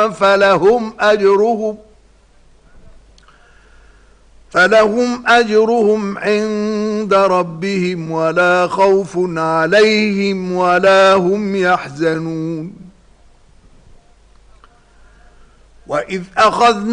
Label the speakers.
Speaker 1: فلهم أجرهم عند ربهم ولا خوف عليهم ولا هم يحزنون. وإذ أخذنا